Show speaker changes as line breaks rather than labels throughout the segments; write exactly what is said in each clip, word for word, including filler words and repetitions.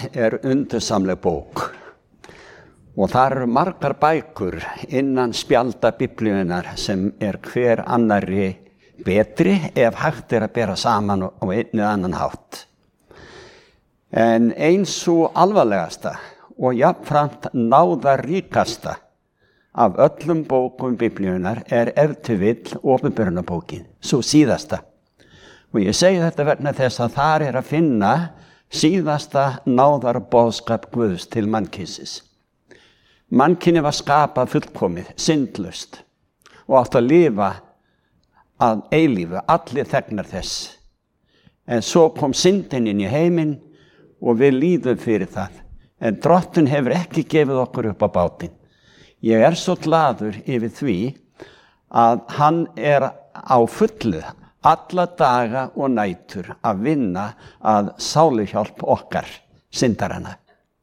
er undursamleg bók og þar eru margar bækur innan spjalda Biblíunnar sem er hver annarri betri ef hægt er að bera saman á einn eða annan hátt. En eins og alvarlegasta og jafnframt náðarríkasta af öllum bókum Biblíunnar er ef til vill Åpenbarunarbókin, sú síðasta. Og ég segi þetta vegna þess að þar er að finna síðasta náðarboðskap Guðs til mannkynsins. Mannkyni var skapað fullkomið, syndlaust og átt að lifa að eilífu, allir þegnar þess. En svo kom syndin inn í heiminn og við líðum fyrir það. En Drottinn hefur ekki gefið okkur upp á bátinn. Ég er svo glaður yfir því að hann er á fullu alla daga og nætur að vinna að sáluhjálp okkar, syndarana.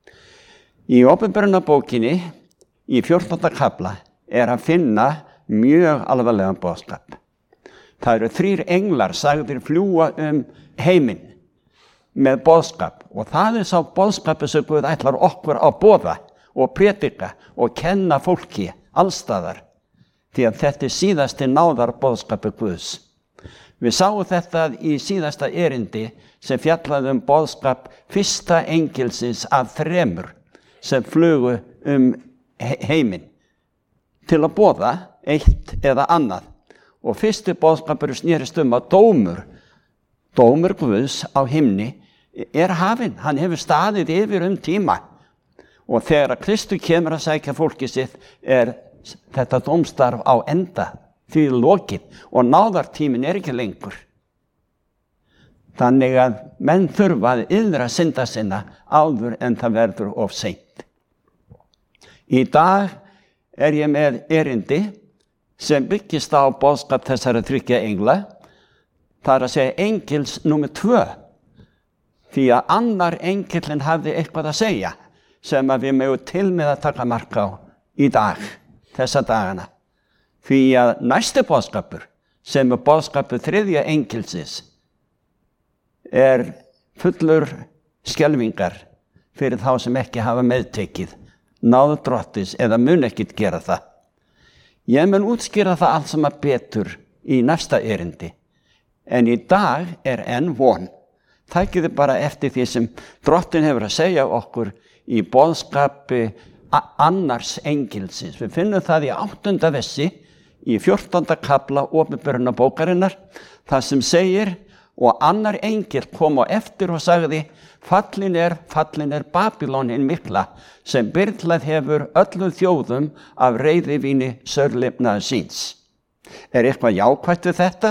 Í Åpenbarunarbókinni, í fjórtánda kafla, er að finna mjög alvarlegan boðskap. Það eru þrír englar sagðir fljúga um heiminn með boðskap og það er sá boðskapið sem Guð ætlar okkur að boða og predika og kenna fólki allstaðar því að þetta er síðasti náðarboðskapið Guðs. Við sáum þetta í síðasta erindi sem fjallaði um boðskap fyrsta engilsins af þremur sem flugu um heiminn til að boða eitt eða annað. Og fyrsti boðskapur snerist um að dómur, dómur Guðs á himni er hafinn. Hann hefur staðið yfir um tíma. Og þegar að Kristur kemur að sækja fólkið sitt er þetta dómstarf á enda. Því lokið og náðartíminn er ekki lengur. Þannig að menn þurfa að iðra synda sinna áður en það verður of seint. Í dag er ég með erindi sem byggist á boðskap þessara þriggja engla. Það er að segja engils númer tvö. Því að annar engillinn hafði eitthvað að segja sem að við megum til með að taka mark á í dag, þessa dagana. Því að næsti boðskapur, sem er boðskapur þriðja engilsins, er fullur skelfingar fyrir þá sem ekki hafa meðtekið, náðu Drottins eða mun ekkert gera það. Ég mun útskýra það allt sem að betur í næsta erindi, en í dag er enn von. Tækið bara eftir því sem Drottinn hefur að segja okkur í boðskapi annars engilsins. Við finnum það í áttunda vessi, í fjórtánda kafla Åpenbarunarbókarinnar, það sem segir, og annar engil kom á eftir og sagði, fallin er, fallin er Babylon hin mikla, sem byrlað hefur öllum þjóðum af reiðivíni sörlifnaðar síns. Er eitthvað jákvætt við þetta?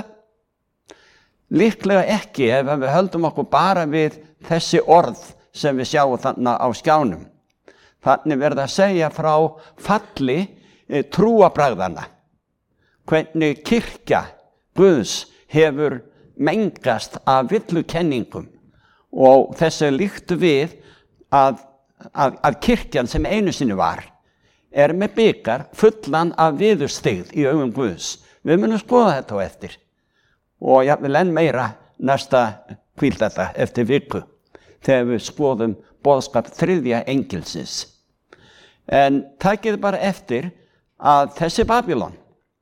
Líklega ekki ef við höldum okkur bara við þessi orð sem við sjáum þarna á skjánum. Þannig verða að segja frá falli e, trúarbragðanna. Hvernig kirkja Guðs hefur mengast af villukenningum og þess er líkt við að, að, að kirkjan sem einu sinni var er með bikar fullan af viðurstyggð í augum Guðs. Við munum skoða þetta á eftir og ég vil enn meira næsta hvíldata eftir viku þegar við skoðum boðskap þriðja engilsins. En takið bara eftir að þessi Babylon,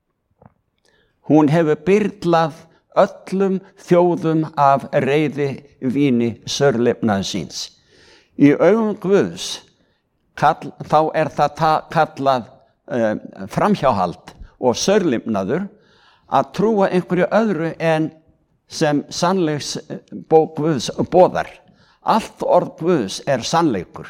hún hefur byrlað öllum þjóðum af reiði víni sörlifnaðar síns. Í augum Guðs kall, þá er það ta, kallað uh, framhjáhald og sörlifnaður að trúa einhverju öðru en sem sannleiksbók Guðs boðar. Allt orð Guðs er sannleikur.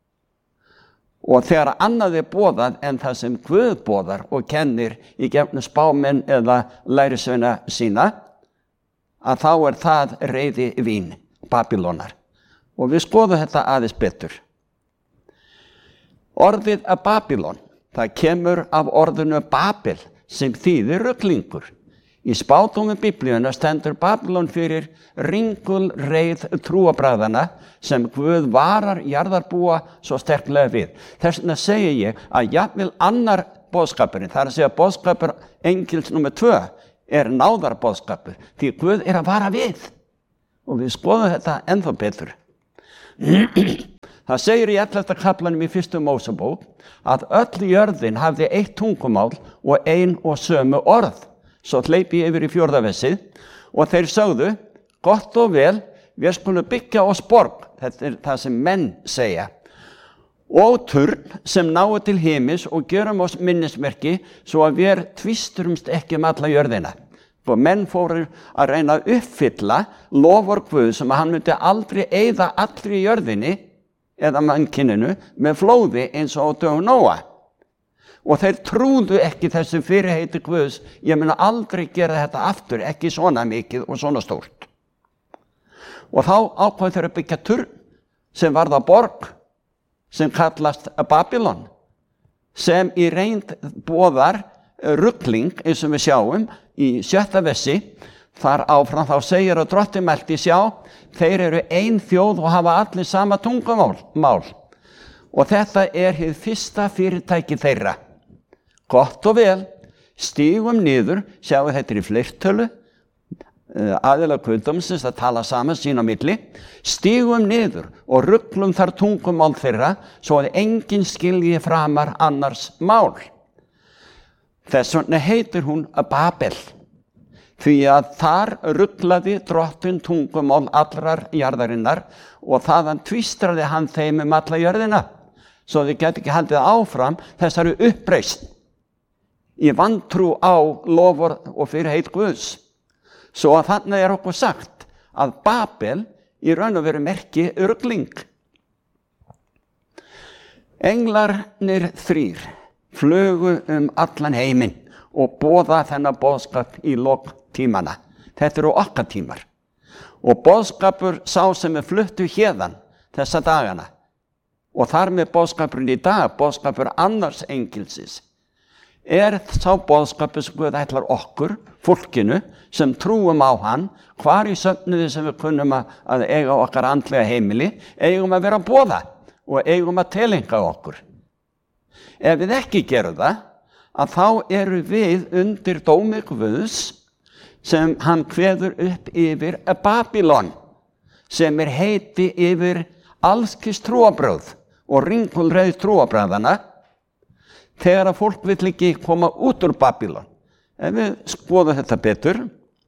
Og þegar annað er boðað en það sem Guð boðar og kennir í gegnum spámenn eða lærisveina sína, að þá er það reiði vín, Babylónar. Og við skoðum þetta aðeins betur. Orðið að Babylon, það kemur af orðinu Babel sem þýðir ruglingur. Í spádómi Biblíunnar stendur Babylon fyrir ringulreið trúarbragðanna sem Guð varar jarðarbúa svo sterklega við. Þess vegna segi ég að jafnvel annar boðskapurinn, það er að segja boðskapur engils númer tvö, er náðarboðskapur, því Guð er að vara við. Og við skoðum þetta ennþá betur. Það segir í ellefta kaflanum í fyrstu Mósebók að öll jörðin hafði eitt tungumál og ein og sömu orð. Svo hleypi ég yfir í fjórða versið og þeir sögðu, gott og vel, við skulum byggja oss borg, þetta er það sem menn segja, og turn sem náu til heimis og gjörum oss minnismerki svo að við tvisturumst ekki um alla jörðina. Og menn fóru að reyna að uppfylla lofur Guð sem að hann myndi aldrei eyða allri jörðinni eða mannkyninu með flóði eins og á dögum Nóa. Og þeir trúðu ekki þessu fyrirheiti Guðs, ég mun aldrei gera þetta aftur, ekki svona mikið og svona stórt. Og þá ákvað þeir að byggja turn sem var það borg sem kallast Babylon, sem í reynd boðar rugling eins og við sjáum í sjötta versi. Þar áfram þá segir að Drottinn mælti, sjá, þeir eru ein þjóð og hafa allir sama tungumál. Mál. Og þetta er hið fyrsta fyrirtæki þeirra. Gott og vel, stígum niður, sjáu þetta er í fleirtölu, aðilar guðdómsins að tala saman sín á milli, stígum niður og ruglum þar tungumál þeirra svo að enginn skilji framar annars mál. Þess vegna heitir hún Babel, því að þar ruglaði Drottinn tungumál allrar jarðarinnar og þaðan tvístraði hann þeim um alla jörðina, svo þið geti ekki haldið áfram þessari uppreisn í vantrú á loforð og fyrirheit Guðs. Svo að þannig er okkur sagt að Babel í raun og veru merki rugling. Englarnir þrír flugu um allan heiminn og boða þennan boðskap í lok tímana. Þetta eru okkar tímar. Og boðskapur sá sem er fluttu hérðan þessa dagana. Og þar með boðskapurinn í dag, boðskapur annars engilsis, er sá boðskapur sem Guð ætlar okkur, fólkinu, sem trúum á hann, hvar í söfnuði sem við kunnum að eiga okkar andlega heimili, eigum að vera að boða og eigum að telinga okkur. Ef við ekki gerum það, að þá eru við undir dómi Guðs sem hann kveður upp yfir Babylon, sem er heiti yfir allskis trúarbrögð og ringulreið trúarbragðana, þegar að fólk vill ekki koma út úr Babylon. Ef við skoðum þetta betur,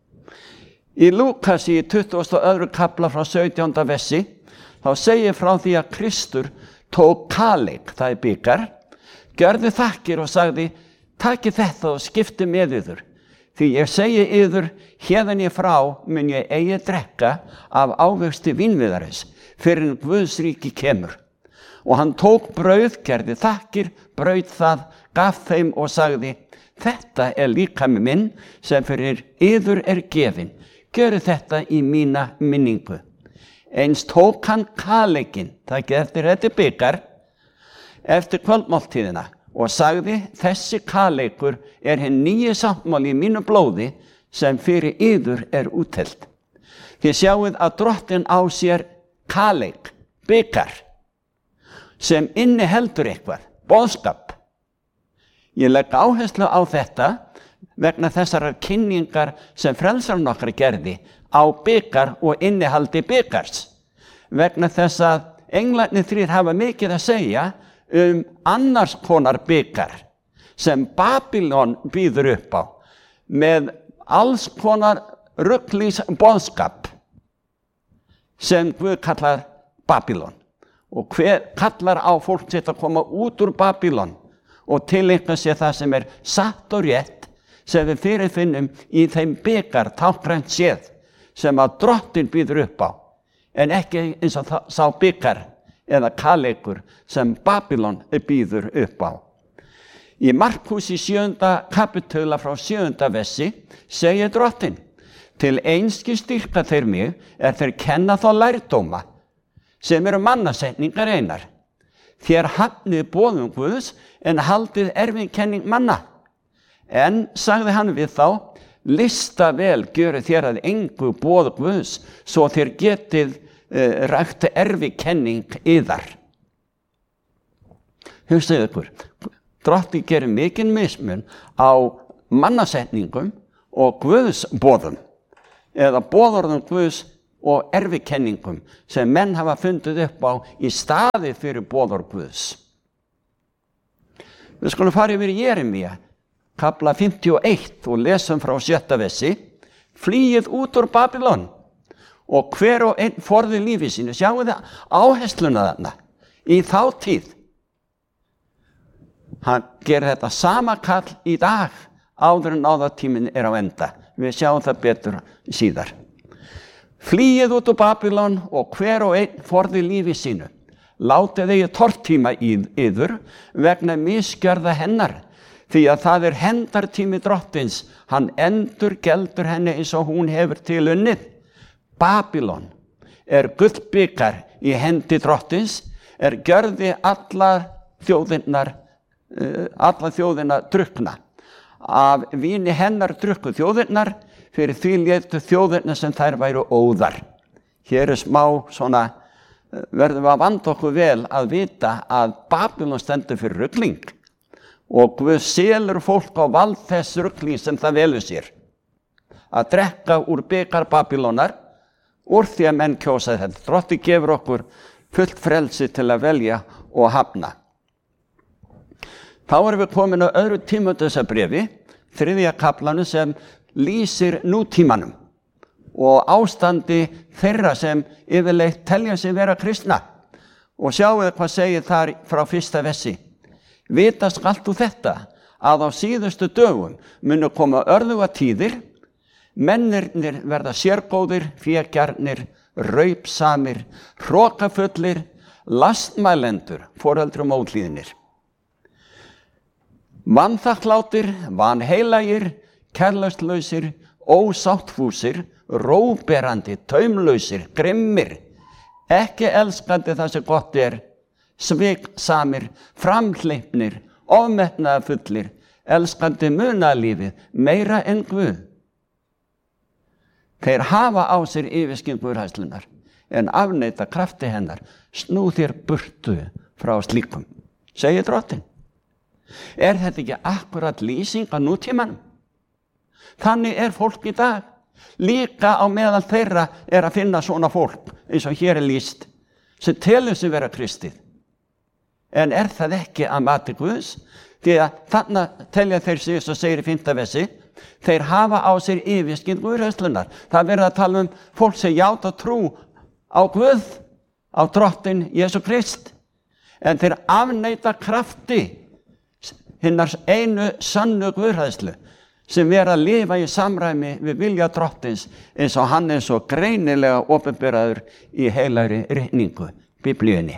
í Lúkas í tuttugasta og öðrum kafla frá sautjánda versi, þá segir frá því að Kristur tók kaleik, það er bikar, gjörði þakkir og sagði, takið þetta og skipti með yður, því ég segi yður, hérðan ég frá mun ég eigi drekka af ávexti vínviðarins, fyrir en Guðs ríki kemur. Og hann tók brauð, gerði þakkir, braut það, gaf þeim og sagði, þetta er líkami minn sem fyrir yður er gefin, gjörið þetta í mína minningu. Eins tók hann kaleikinn, það eftir þetta bikar, eftir kvöldmáltíðina og sagði, þessi kaleikur er hinn nýji sáttmáli í mínu blóði sem fyrir yður er úttelt. Þið sjáuð að Drottinn á sér kaleik, bikar, sem inniheldur eitthvað, boðskap. Ég legg áherslu á þetta vegna þessarar kynningar sem frelsarinn okkar gerði á bikar og innihaldi bikars. Vegna þess að englarnir þrír hafa mikið að segja um annars konar bikar sem Babylon býður upp á með alls konar ruglings boðskap sem Guð kallar Babylon. Og hver kallar á fólk sitt að koma út úr Babylon og tileinka sér það sem er satt og rétt sem við fyrirfinnum í þeim bikar táknrænt séð sem að Drottinn býður upp á, en ekki eins og það, sá bikar eða kaleikur sem Babylon býður upp á. Í Markús í sjöunda kapitula frá sjöunda versi segir Drottinn, til einskis styrka þeir mig er þeir kenna þá lærdóma sem eru mannasetningar einar. Þér hafnið boðum Guðs en haldið erfinkenning manna. En, sagði hann við þá, lista vel gjöru þér að engu boð Guðs svo þér getið uh, rækt erfikenning yðar. Hugsaðu ykkur, Drottinn gerir mikinn mismun á mannasetningum og Guðs boðum eða boðorðum Guðs og erfikenningum sem menn hafa fundið upp á í staði fyrir boðorð Guðs. Við skulum fara yfir Jeremía, kafla fimmtíu og eitt og lesum frá sjötta versi. Flýið út úr Babylon og hver og einn forði lífi sínu. Sjáu þið áhersluna þarna í þá tíð. Hann gerir þetta sama kall í dag áður en náðartíminn er á enda. Við sjáum það betur síðar. Flýið út úr Babylon og hver og einn forði lífi sínu. Látið eigi tortíma í yður vegna misgjörða hennar, því að það er hendartími drottins. Hann endur geldur henni eins og hún hefur til unnið. Babylon er gullbikar í hendi drottins, er gjörði allar þjóðirnar, allar þjóðina drukna. Af víni hennar drukku þjóðirnar, fyrir því létu þjóðirnar sem þær væru óðar. Hér er smá svona, verðum við að vanda okkur vel að vita að Babylon stendur fyrir rugling og Guð selur fólk á vald þess rugling sem það velur sér. Að drekka úr bikar Babylonar úr því að menn kjósa þetta. Drottinn gefur okkur fullt frelsi til að velja og hafna. Þá erum við komin á öðru Tímóteusarbréfi, þriðja kaflanum sem lýsir nútímanum og ástandi þeirra sem yfirleitt telja sig vera kristna. Og sjáu þið hvað segir þar frá fyrsta versi. Vita skalt þú þetta, að á síðustu dögum munu koma örðuga tíðir, mennirnir verða sérgóðir, fégjarnir, raupsamir, hrokafullir, lastmælendur, foreldrum óhlýðnir. Vanþakklátir, vanheilagir, kærleikslausir, ósáttfúsir, róberandi, taumlausir, grimmir, ekki elskandi það sem gott er, sviksamir, framhleypnir, ofmetnaðarfullir, elskandi munalífið, meira en Guð. Þeir hafa á sér yfirskyn guðhræðslunnar, en afneita krafti hennar. Snú þér burtu frá slíkum, segir Drottinn. Er þetta ekki akkurat lýsing á nútímanum? Þannig er fólk í dag. Líka á meðal þeirra er að finna svona fólk, eins og hér er lýst, sem telur sig vera kristið. En er það ekki að mati Guðs? Því að þarna telja þeir sig, svo segir í fimmta versi, þeir hafa á sér yfirskyn guðhræðslunnar. Það verður að tala um fólk sem játa trú á Guð, á Drottinn Jesú Krist. En þeir afneita krafti hinnar einu sannu guðhræðslu, sem vera að lifa í samræmi við vilja Drottins, eins og hann er svo greinilega opinberaður í heilagri ritningu, Biblíunni.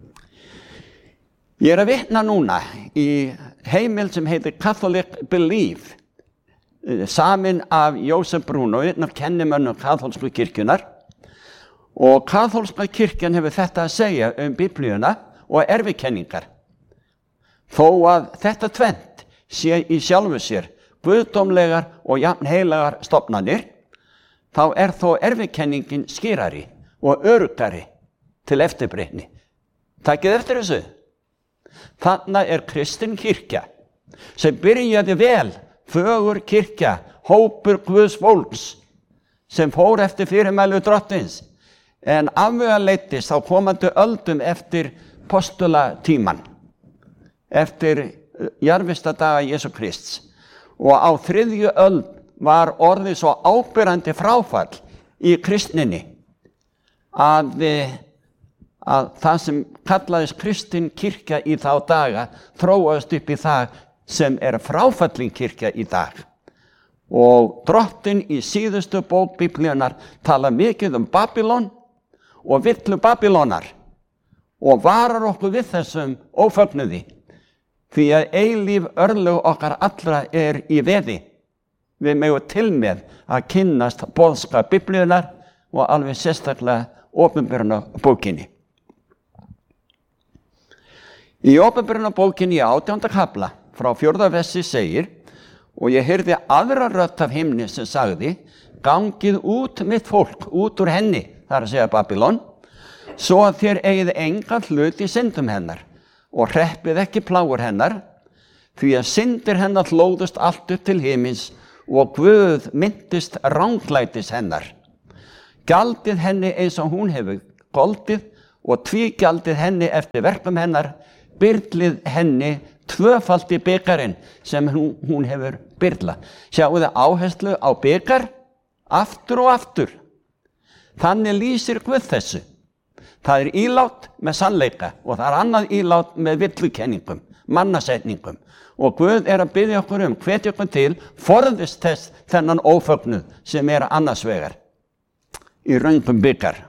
Ég er að vitna núna í heimild sem heitir Catholic Belief, samin af Joseph Bruno, einn af kennimönnum kaþólsku kirkjunar. Og kaþólska kirkjan hefur þetta að segja um Biblíuna og erfikenningar. Þó að þetta tvennt sé í sjálfu sér guðdómlegar og jafn heilagar stofnanir, þá er þó erfikenningin skýrari og öruggari til eftirbreytni. Takið eftir þessu. Þarna er kristin kirkja sem byrjaði vel, fögur kirkja, hópur Guðs fólks sem fór eftir fyrirmælu Drottins, en afvegaleiddist á komandi öldum eftir postulatíman, eftir jarðvistadaga Jesú Krists. Og á þriðju öld var orðið svo áberandi fráfall í kristninni að, að það sem kallaðist kristin kirkja í þá daga þróaðist upp í það sem er fráfallin kirkja í dag. Og Drottinn í síðustu bók Biblíunnar tala mikið um Babylon og villu Babylónar og varar okkur við þessum ófögnuði. Því að eilíf örlög okkar allra er í veði. Við megum til með að kynnast boðskap Biblíunnar og alveg sérstaklega opinberunarbókinni. Í opinberunarbókinni í átjánda kafla frá fjórða versi segir, og ég heyrði aðra rödd af himni sem sagði, gangið út mitt fólk, út úr henni, það er að segja Babylon, svo að þér eigið engan hlut í syndum hennar og hreppið ekki plágur hennar, því að syndir hennar hlóðust allt upp til himins og Guð myndist ranglætis hennar. gjaldið henni eins og hún hefur goldið og tvígjaldið henni eftir verkum hennar, byrlið henni tvöfaldi byggarinn sem hún, hún hefur byrla. Sjáu þið áherslu á byggar, aftur og aftur. Þannig lýsir Guð þessu. Það er ílát með sannleika og það er annað ílát með villukenningum, mannasetningum. Og Guð er að biðja okkur um, hvetja okkur til, forðist þess þennan ófögnuð sem er annars vegar í röngum byggar.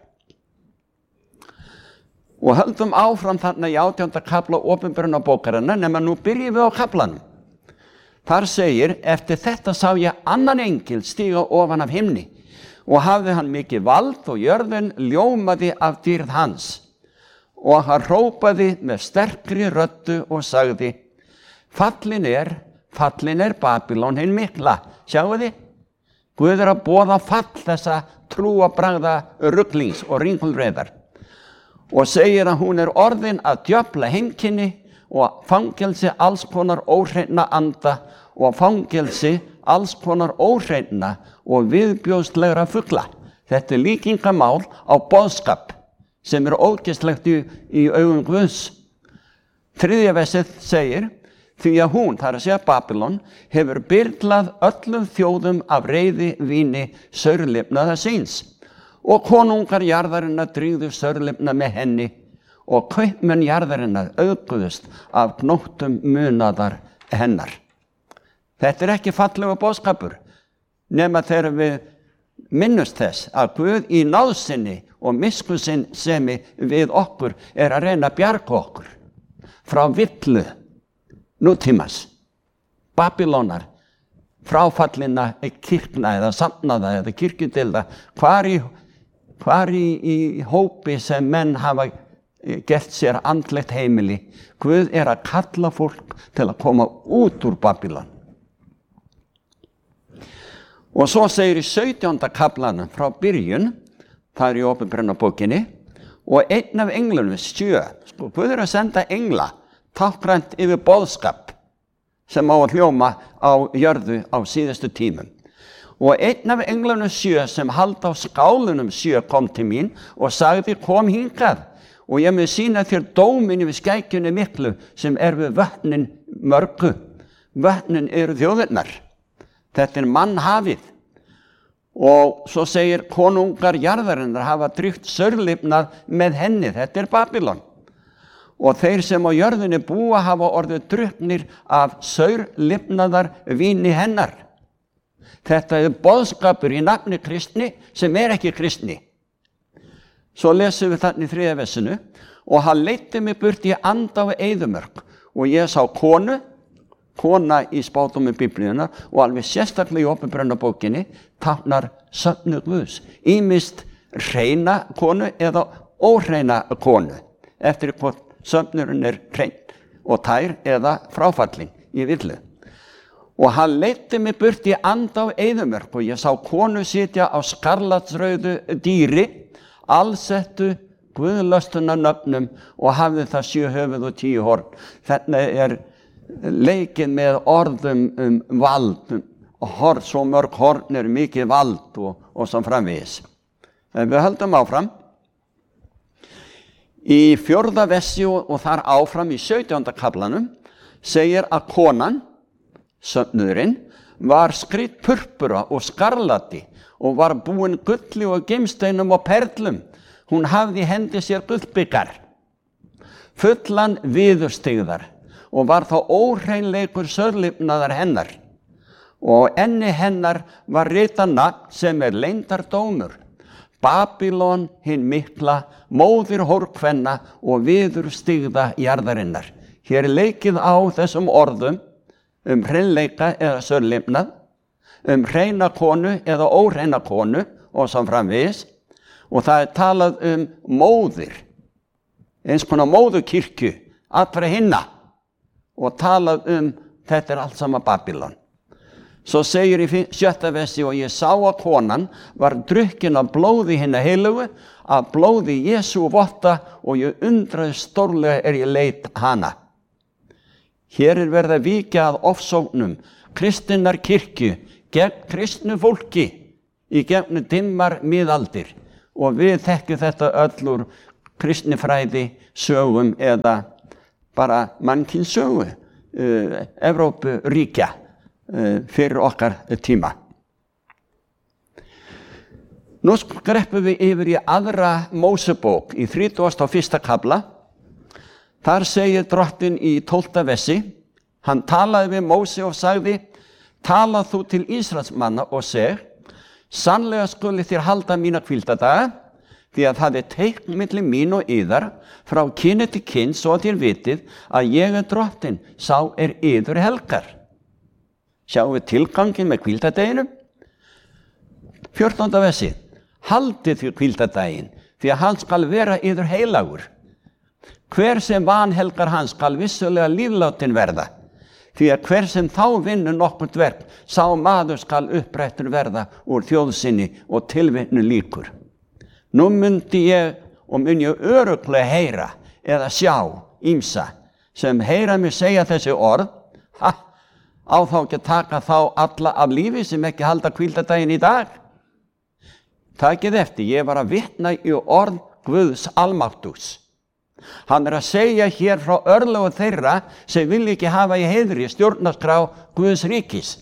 Og höldum áfram þarna í átjánda kafla opinberunarbókarinnar, nema nú byrjum við á kaflanum. Þar segir, eftir þetta sá ég annan engil stíga ofan af himni og hafði hann mikið vald og jörðin ljómaði af dýrð hans. Og hann hrópaði með sterkri röddu og sagði, fallin er, fallin er Babylon hinn mikla. Sjáu þið? Guð er að boða fall þessa trúabragða ruglings og ringulreiðar. Og segir að hún er orðin að djöfla heimkynni og fangelsi alls konar óhreinna anda og fangelsi alls konar óhreinna og viðbjóðslegra fugla. Þetta er líkingamál á boðskap sem er ógeðslegt í, í augum Guðs. Þriðja versið segir, því að hún, það er að segja Babylon, hefur byrlað öllum þjóðum af reiði víni saurlifnaða síns. Og konungar jarðarinnar drígðu saurlifna með henni og kaupmenn jarðarinnar auðguðust af gnóttum munaðar hennar. Þetta er ekki fallegur boðskapur, nema þegar við minnust þess að Guð í náðsinni og miskunnsemi við okkur er að reyna að bjarga okkur frá villu nútímas, Babylónar, fráfallina kirkna eða safnaða eða kirkjudilda, hvar í Hvar í, í hópi sem menn hafa gert sér andlegt heimili. Guð er að kalla fólk til að koma út úr Babylon. Og svo segir í sautjánda kaflanum frá byrjun, það er í opinberunarbókinni, og einn af englunum sjö, sko, Guð er að senda engla, tákrænt yfir boðskap sem á að hljóma á jörðu á síðustu tímum. Og einn af englunum sjö sem halda á skálunum sjö kom til mín og sagði, kom hingað og ég mun sýna þér dóminn yfir skækjunni miklu sem er við vötnin mörgu. Vötnin eru þjóðirnar. Þetta er mannhafið. Og svo segir, konungar jarðarinnar hafa drygt saurlifnað með henni. Þetta er Babylon. Og þeir sem á jörðinni búa hafa orðið drukknir af saurlifnaðar víni hennar. Þetta er boðskapur í nafni kristni sem er ekki kristni. Svo lesum við þannig í þriðja versinu, og hann leiddi mig burt í anda og eyðimörk og ég sá konu, kona í spádómi Biblíunnar og alveg sérstaklega í opinberunarbókinni táknar söfnu Guðs, ýmist hreina konu eða óhreina konu, eftir hvort söfnurinn er hrein og tær eða fráfallin í villu. Og hann leiddi mig burt í anda og eyðimörk og ég sá konu sitja á skarlatsrauðu dýri, allsettu guðlöstunnar nöfnum og hafði það sjö höfuð og tíu horn. Þetta er leikin með orðum um vald, um horn, svo mörg horn er mikið vald og, og svo framvegis. En við höldum áfram. Í fjórða versi og, og þar áfram í sautjánda kaflanum segir að konan, söfnuðurinn, var skrýtt purpura og skarlati og var búin gulli og gimsteinum og perlum. Hún hafði í hendi sér gullbyggar, fullan viðurstigðar og var þá óhreinleikur saurlifnaðar hennar. Og enni hennar var ritað nafn sem er leyndardómur, Babylon hinn mikla, móðir hórkvenna og viðurstigða jarðarinnar. Hér er leikið á þessum orðum um hreinleika eða saurlifnað, um hreina konu eða óhreina konu og svo framvegis. Og það er talað um móðir, eins konar móðurkirkju, allra hinna, og talað um þetta er allt saman Babylon. Svo segir í sjötta versi, og ég sá að konan var drukkin af blóði hinna heilugu, af blóði Jesú votta, og ég undraði stórlega er ég leit hana. Hér er verið að víkja að ofsóknum kristinnar kirkju gegn kristnu fólki í gegnum dimmar miðaldir. og við þekkjum þetta öll úr kristnifræði sögum eða bara mannkyns sögu uh, Evrópuríkja uh, fyrir okkar tíma. Nú skreppum við yfir í aðra Mósebók í þrítugasta og fyrsta kafla. Þar segir Drottinn í tólfta versi, hann talaði við Móse og sagði, tala þú til Ísraelsmanna og seg, sannlega skuli þér halda mína hvíldadaga, því að það er teikn milli mín og yðar frá kyni til kyns svo að þér vitið að ég er Drottinn, sá er yður helgar. Sjáum við tilgangin með hvíldadeginum? fjórtánda versi, haldið því hvíldadaginn, því að hann skal vera yður heilagur. Hver sem vanhelgar hann skal vissulega líflátin verða, því að hver sem þá vinnur nokkurt verk, sá maður skal upprættur verða úr þjóðsinni og tilvinnu líkur. Nú myndi ég og mun ég örugglega heyra eða sjá ýmsa sem heyra mig segja þessi orð, ha, á þá ekki að taka þá alla af lífi sem ekki halda hvíldadaginn í dag. Takið eftir, ég var að vitna í orð Guðs almáttugs. Hann er að segja hér frá örlögu þeirra sem vil ekki hafa í heiðri stjórnarskrá Guðs ríkis.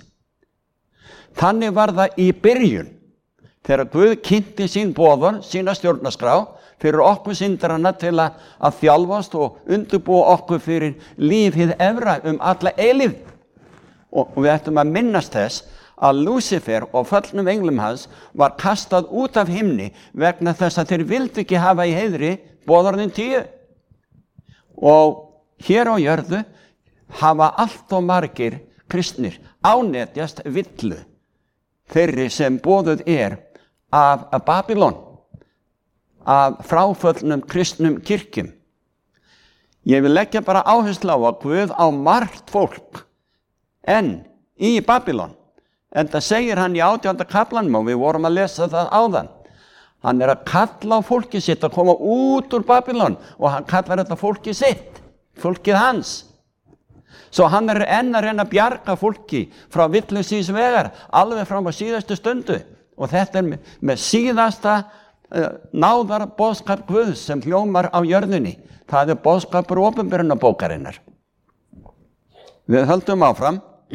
Þannig var það í byrjun, þegar Guð kynnti sín boðorð, sína stjórnarskrá, fyrir okkur syndarana til að, að þjálfast og undirbúa okkur fyrir líf hið efra um alla eilífð. Og, og við ættum að minnast þess að Lúsifer og föllnum englum hans var kastað út af himni vegna þess að þeir vildu ekki hafa í heiðri boðorðin tíu. Og hér á jörðu hafa allt og margir kristnir ánetjast villu þeirri sem boðuð er af Babylon, af fráföllnum kristnum kirkjum. Ég vil leggja bara áherslu á að Guð á margt fólk en í Babylon. En það segir hann í átjánda kaflanum og við vorum að lesa það áðan. Hann er að kalla á fólkið sitt að koma út úr Babylon og hann kallar þetta fólkið sitt, fólkið hans. Svo hann er enn að reyna að bjarga fólki frá villu síns vegar, alveg fram á síðastu stundu. Og þetta er með, með síðasta uh, náðar boðskap Guðs sem hljómar á jörðinni. Það er boðskapur opinberunarbókarinnar. Við höldum áfram.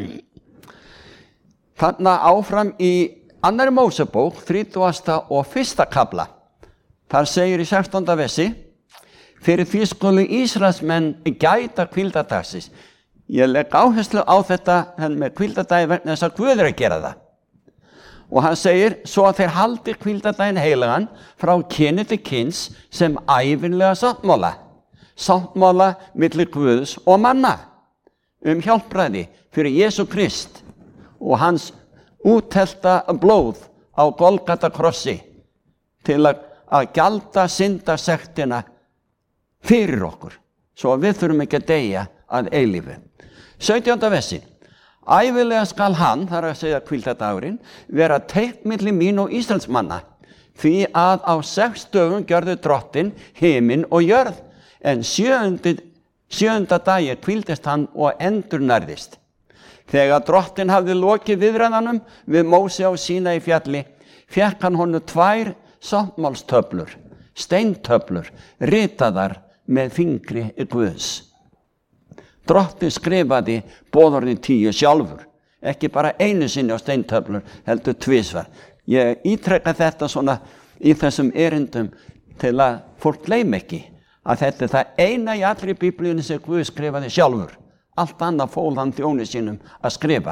Þarna áfram í annarri Mósebók, þrítugasta og fyrsta kafla. Þar segir í sextánda versi, fyrir því skulu Ísraelsmenn gæta hvíldadagsins. Ég legg áherslu á þetta með hvíldadagi vegna þess að Guð er að gera það. Og hann segir, svo að þeir haldi hvíldadaginn heilagan frá kyni til kyns sem ævinlega sáttmála. Sáttmála milli Guðs og manna um hjálpræði fyrir Jesú Krist og hans úthelta blóð á Golgata krossi til að, að gjalda syndasektina fyrir okkur, svo að við þurfum ekki að deyja að eilífu. sautjánda versi. Ævilega skal hann, þar að segja hvíldadagurinn, vera teikn milli mín og Ísraelsmanna, því að á sex dögum gjörðu Drottinn himinn og jörð, en sjöundi, sjöunda dagi hvíldist hann og endurnærðist. Þegar Drottinn hafði lokið viðræðanum við Móse á Sínaí fjalli, fékk hann honum tvær sáttmálstöflur, steintöflur, ritaðar með fingri Guðs. Drottinn skrifaði boðorðin tíu sjálfur, ekki bara einu sinni á steintöflur, heldur tvisvar. Ég ítreka þetta svona í þessum erindum til að fólk gleymi ekki að þetta er það eina í allri Biblíunni sem Guð skrifaði sjálfur. Allt annað fól hann þjóni sínum að skrifa.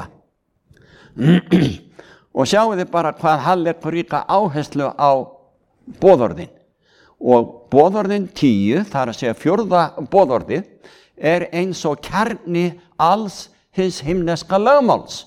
Og sjáu þið bara hvað hann leggur ríka áherslu á boðorðin. Og boðorðin tíu, þar að segja fjórða boðorðið, er eins og kjarni alls hins himneska lögmáls.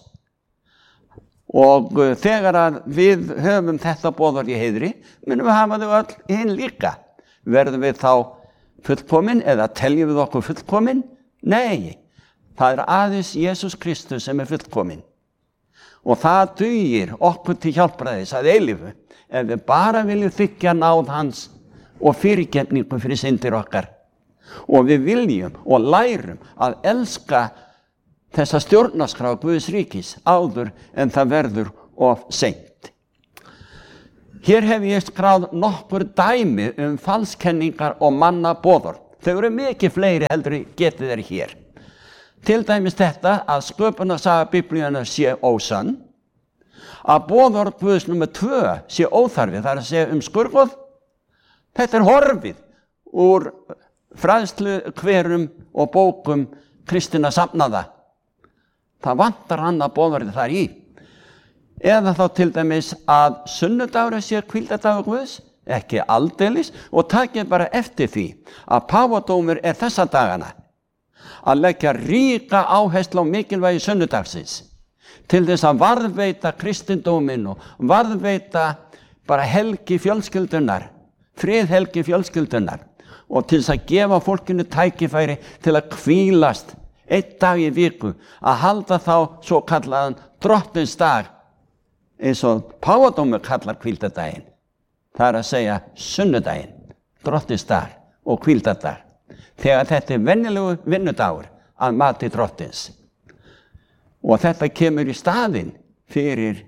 Og þegar að við höfum þetta boðorð í heiðri, munum við hafa þau öll hinn líka. Verðum við þá fullkomin eða teljum við okkur fullkomin? Nei. Það er aðeins Jesús Kristus sem er fullkominn. Og það dugir okkur til hjálpræðis að eilífu ef við bara viljum þiggja náð hans og fyrirgefningu fyrir syndir okkar. Og við viljum og lærum að elska þessa stjórnarskrá Guðs ríkis áður en það verður of seint. Hér hef ég skráð nokkur dæmi um falskenningar og mannaboðorð. Þau eru mikið fleiri heldur getið þeir hér. Til dæmis þetta að sköpunarsaga Biblíunnar sé ósann, að boðorð Guðs númer tvö sé óþarfi, það er að segja um skurðgoð. Þetta er horfið úr fræðslu hverum og bókum kristinna safnaða. Það vantar annað boðorð þar í. Eða þá til dæmis að sunnudagur sé hvíldardagur Guðs, ekki aldeilis, og takið bara eftir því að páfadómur er þessa dagana að leggja ríka áherslu á mikilvægi sunnudagsins til þess að varðveita kristindóminn og varðveita bara helgi fjölskyldunar, friðhelgi fjölskyldunar og til þess að gefa fólkinu tækifæri til að hvílast einn dag í viku, að halda þá svo kallaðan drottins dag eins og páfadómur kallar hvíldardaginn. Það er að segja sunnudaginn, drottins dag og hvíldardag. Þegar þetta er venjulegu vinnudagur að mati drottins. Og þetta kemur í staðinn fyrir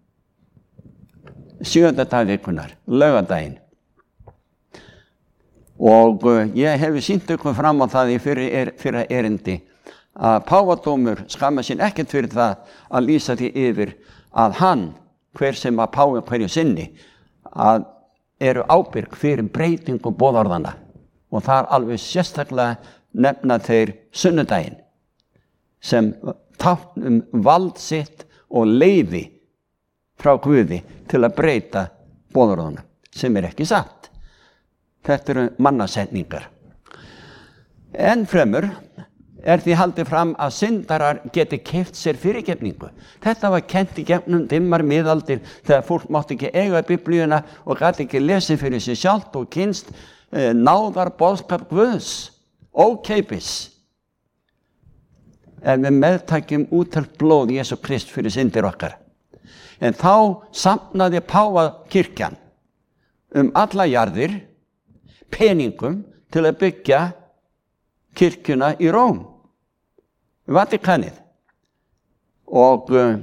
sjöunda dag vikunar, laugardaginn. Og uh, ég hef sýnt ykkur fram á það í fyrir, er, fyrir erindi að páfadómur skamma sín ekkert fyrir það að lýsa því yfir að hann, hver sem að páfi hverju sinni, að eru ábyrg fyrir breytingu boðorðana. Og þar alveg sérstaklega nefna þeir sunnudaginn sem tákn um vald sitt og leyfi frá Guði til að breyta boðorðana, sem er ekki satt. Þetta eru mannasetningar. Enn fremur er því haldið fram að syndarar geti keypt sér fyrirgefningu. Þetta var kennt í gegnum dimmar miðaldir þegar fólk mátti ekki eiga Biblíuna og gat ekki lesið fyrir sig sjálft og kynst eh, náðar boðskap Guðs, ókeypis. Ef við meðtækjum útelt blóð Jesú Krist fyrir syndir okkar. En þá safnaði páfakirkjan um alla jarðir peningum til að byggja kirkjuna í Róm, Vatikanið. Og uh,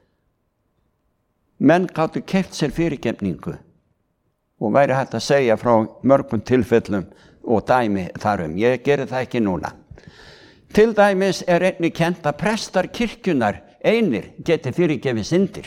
menn gátu keypt sér fyrirgefningu og væri hægt að segja frá mörgum tilfellum og dæmi þarum. Ég geri það ekki núna. Til dæmis er einnig kennt að prestar kirkjunar einir geti fyrirgefið syndir.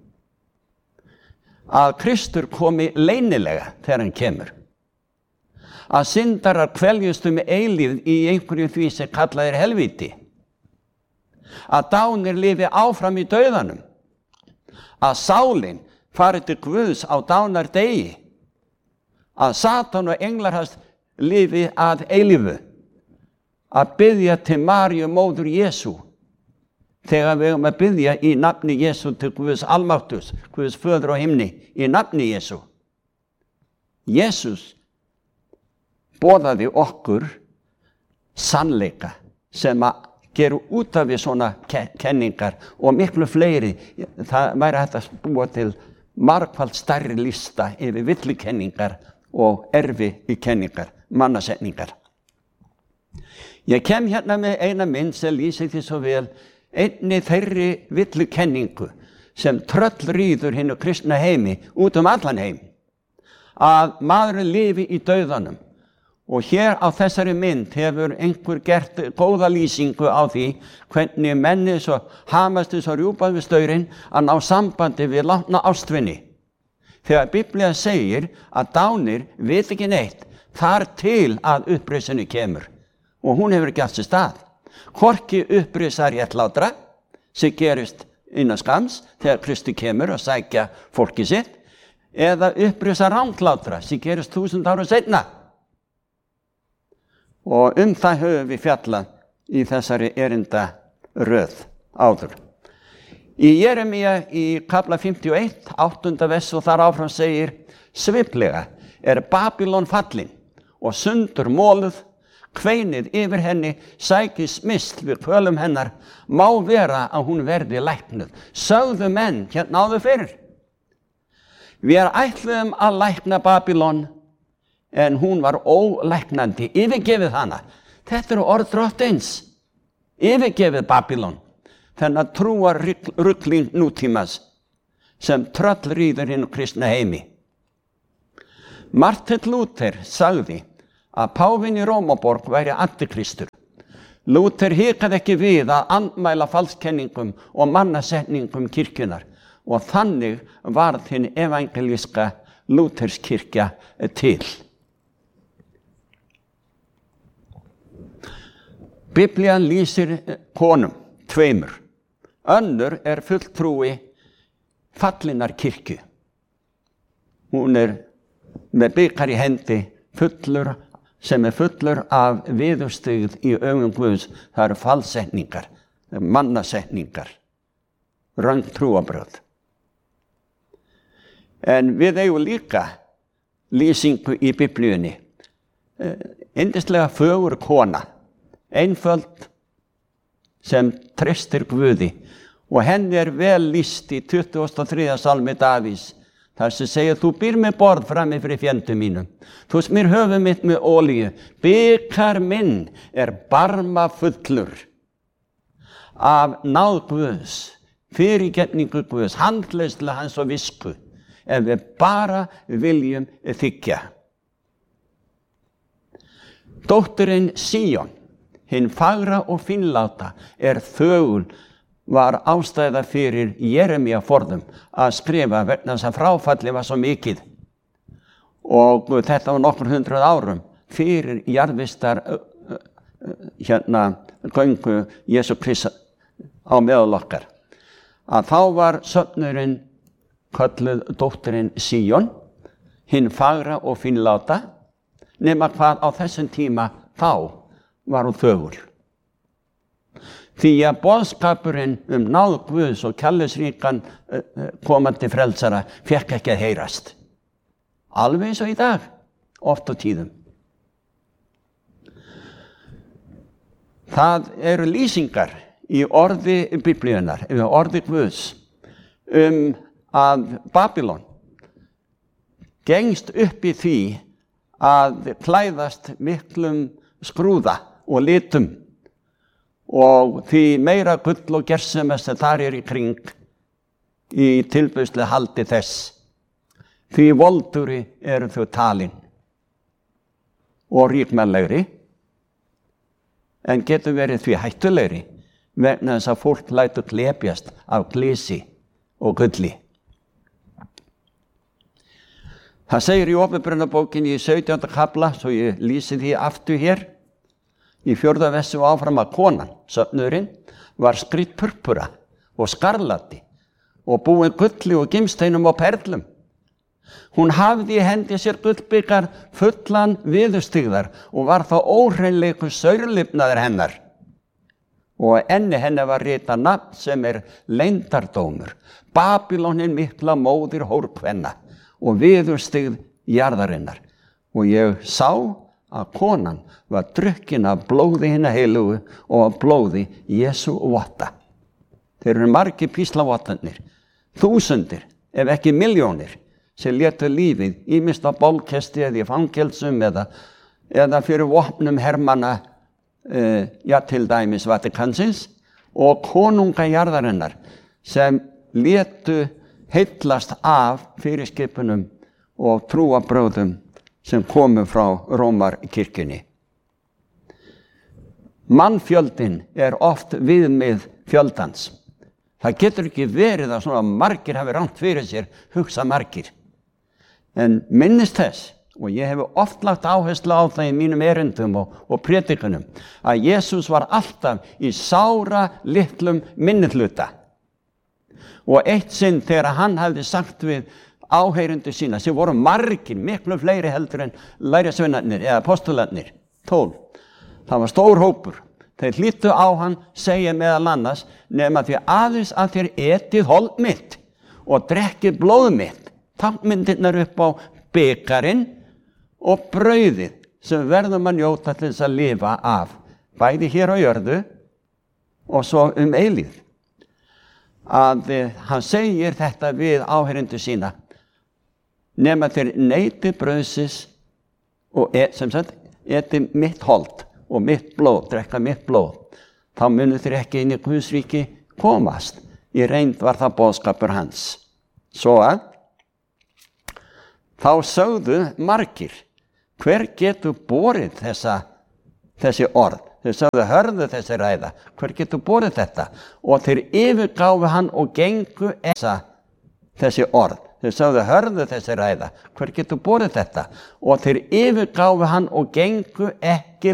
Að Kristur komi leynilega þegar hann kemur. Að syndarar kveljustu með eilífð í einhverju því sem kallað er helvíti. Að dánir lifi áfram í dauðanum. Að sálin fari til Guðs á dánardegi. Að Satan og englar hans lifi að eilífu. Að biðja til Maríu móður Jesú. Þegar við erum að biðja í nafni Jesú til Guðs almáttugs, Guðs föður á himni, í nafni Jesú. Jesús boðaði okkur sannleika sem að gera út af við svona kenningar og miklu fleiri. Það væri hægt að búa til margfald stærri lista yfir villukenningar og erfi í kenningar, mannasetningar. Ég kem hérna með eina mynd sem lýsir því svo vel einni þeirri villukenningu sem tröllrýður hinu kristna heimi út um allan heim. Að maðurinn lifi í dauðanum. Og hér á þessari mynd hefur einhver gert góða lýsingu á því hvernig menni svo hamast svo rjúpað við staurinn að ná sambandi við látna ástvinni. Þegar Biblía segir að dánir veit ekki neitt þar til að uppreisinu kemur. Og hún hefur ekki átt sér stað. Hvorki uppreisar réttlátra sem gerist innan skams þegar Kristi kemur og sækja fólki sitt, eða uppreisar ranglátra sem gerist þúsund ára seinna. Og um það höfum við fjallað í þessari erinda röð áður. Í Jeremía í kafla fimmtíu og eitt, áttunda vers og þar áfram segir: sviplega er Babylon fallin og sundur móluð, kveinið yfir henni sækir smysl við kvölum hennar, má vera að hún verði læknuð. Sögðu menn hérna áður fyrir. Við ætluðum að lækna Babylon, en hún var ólæknandi, yfirgefið hana. Þetta eru orð drottins. Yfirgefið Babylon, þennan trúar rugling nútímas sem tröllrýður hinn kristna heimi. Martin Luther sagði að páfinn í Rómaborg væri antikristur. Luther hikaði ekki við að andmæla falskenningum og mannasetningum kirkjunar og þannig varð hinn evangelíska Lúterskirkja til. Biblían lýsir konum, tveimur. Önnur er fulltrúi fallinnar kirkju. Hún er með bikar í hendi fullur, sem er fullur af viðurstyggð í augum Guðs. Það eru falsetningar, mannasetningar, röng trúarbrögð. En við eigum líka lýsingu í Biblíunni. Yndislega fögur kona, einföld sem treystir Guði, og henni er vel lýst í tuttugasta og þriðja salmi Davís, þar sem segir: þú býr með borð frammi fyrir fjendum mínum, þú smyr höfuð mitt með olíu, bikar minn er barma fullur af náð Guðs, fyrirgefningu Guðs, handleiðslu hans og visku, ef við bara viljum þiggja. Dóttirin Síón, hinn fagra og fínláta, er þögul, var ástæða fyrir Jeremía forðum að skrifa vegna þess að fráfalli var svo mikið. Og þetta var nokkur hundruð árum fyrir jarðvistar hérna göngu Jesú Krists á meðal okkar. Að þá var söfnurinn kölluð dóttirin Síón, hinn fagra og fínláta, nema hvað á þessum tíma þá var hún þögul. Því að boðskapurinn um náð Guðs og kærleiksríkan komandi frelsara fékk ekki að heyrast. Alveg eins og í dag, oft á tíðum. Það eru lýsingar í orði Biblíunnar, eða orði Guðs, um að Babylon gengst upp í því að klæðast miklum skrúða og litum, og því meira gull og gersemi sem þar er í kring í tilbúðslega haldi þess, því voldugri eru þau talin og ríkmannlegri, en getur verið því hættulegri vegna þess að fólk lætur glepjast af glisi og gulli. Það segir í Opinberunarbókinni í sautjánda kafla, svo ég lýsi því aftur hér, í fjórða versi og áfram, að konan, söfnurinn, var skrýtt purpura og skarlati og búin gulli og gimsteinum og perlum. Hún hafði í hendi sér gullbikar fullan viðurstyggðar og var þá óhreinleikur saurlifnaður hennar. Og enni henni var ritað nafn sem er leyndardómur, Babylónin mikla móðir hórkvenna og viðurstyggð jarðarinnar. Og ég sá að konan var drukkin af blóði hinna heilugu og af blóði Jesú votta. Þeir eru margir píslavottarnir, þúsundir, ef ekki milljónir, sem létu lífið ýmist á bálkesti eða í fangelsum eða, eða fyrir vopnum hermanna, uh, já til dæmis Vatikansins, og konunga jarðarinnar sem létu heillast af fyrirskipunum og trúarbrögðum sem komu frá Rómarkirkjunni. Mannfjöldin er oft viðmið fjöldans. Það getur ekki verið að svona margir hafi rangt fyrir sér, hugsa margir. En minnist þess, og ég hef oft lagt áherslu á það í mínum erindum og, og predikunum, að Jesús var alltaf í sára litlum minnihluta. Og eitt sinn þegar hann hafði sagt við áheyrendur sína, sem voru margir, miklu fleiri heldur en lærisveinarnir eða apostolarnir, tólf. Það var stór hópur. Þeir hlýttu á hann, segja meðal annars, nema því aðeins að þér etið hold mitt og drekkið blóð mitt, tákmyndirnar upp á bikarinn og brauðið sem verðum að njóta til þess að lifa af, bæði hér á jörðu og svo um eilífð. Að hann segir þetta við áheyrendur sína, nema þeir neyti brauðsins og et, sem sagt, eti mitt hold og mitt blóð, drekka mitt blóð, þá munu þeir ekki inn í Guðs ríki komast. Í reynd var það boðskapur hans. Svo að Þá sögðu margir, hver getur borið þessa, þessi orð? Þeir sögðu, hörðu þessi ræða, hver getur borið þetta? Og þeir yfirgáfu hann og gengu þessa, þessi orð. Þeir sögðu, hörðu þessi ræða, hver getur borið þetta? Og þeir yfirgáfu hann og gengu ekki